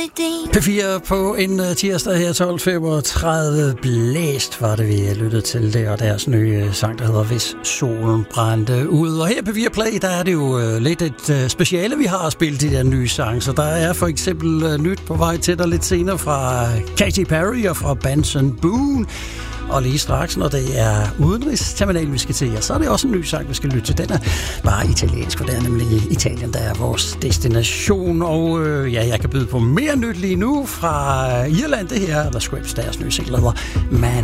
P4 på en tirsdag her 12:35. Blæst var det, vi lyttede til det, og deres nye sang, der hedder Hvis solen brændte ud. Og her på P4 Play, der er det jo lidt et speciale, vi har spillet de der nye sange. Så der er for eksempel nyt på vej til dig lidt senere fra Katy Perry og fra Benson Boone. Og lige straks, når det er udenrigsterminalen, vi skal til, så er det også en ny sang, vi skal lytte til. Den er bare italiensk, for det er nemlig Italien, der er vores destination. Og jeg kan byde på mere nyt lige nu fra Irland. Det her er The Scripps, deres nye single, Man